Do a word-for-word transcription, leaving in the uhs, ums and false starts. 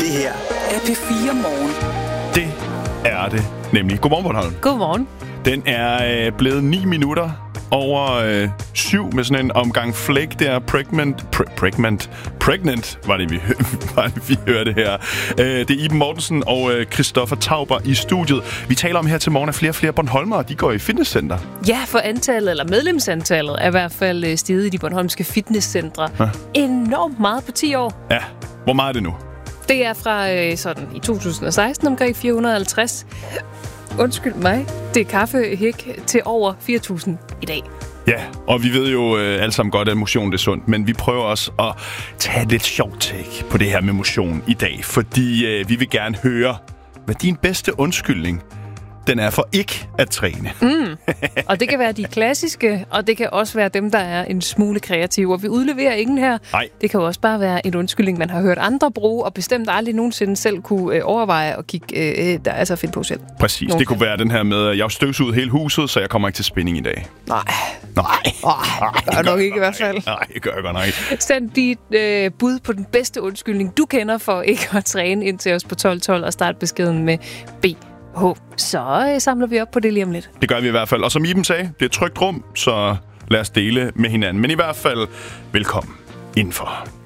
Det her er P fire Morgen. Det er det nemlig. Godmorgen, Bornholm. Godmorgen. Den er øh, blevet ni minutter over øh, syv med sådan en omgang flake der. Pregnant. Pre- pregnant. Pregnant var det, vi, var det, vi hørte her. Øh, det er Iben Mortensen og øh, Christoffer Tauber i studiet. Vi taler om her til morgen, at flere og flere bornholmere, de går i fitnesscenter. Ja, for antallet, eller medlemsantallet, er i hvert fald steget i de bornholmske fitnesscentre. Ja. Enormt meget på ti år. Ja, hvor meget er det nu? Det er fra øh, sådan i to tusind og seksten omkring fire hundrede og halvtreds. Undskyld mig. Det er kaffehæk til over fire tusind i dag. Ja, og vi ved jo øh, alle sammen godt, at motion er sundt, men vi prøver også at tage lidt sjovt take på det her med motion i dag, fordi øh, vi vil gerne høre, hvad din bedste undskyldning den er for ikke at træne. Mm. Og det kan være de klassiske, og det kan også være dem, der er en smule kreative. Og vi udleverer ingen her. Nej. Det kan jo også bare være en undskyldning, man har hørt andre bruge, og bestemt aldrig nogensinde selv kunne øh, overveje at kigge, øh, der, altså finde på selv. Præcis. Nogen det kunne være den her med, at jeg støvsugede hele huset, så jeg kommer ikke til spinning i dag. Nej. Nej. Nej, det gør nok ikke i hvert fald. Nej, det gør jeg godt nok ikke. Send dit øh, bud på den bedste undskyldning, du kender for ikke at træne, ind til os på tolv tolv og start beskeden med B. H. Så øh, samler vi op på det lige om lidt. Det gør vi i hvert fald. Og som Iben sagde, det er et trygt rum, så lad os dele med hinanden. Men i hvert fald, velkommen indenfor.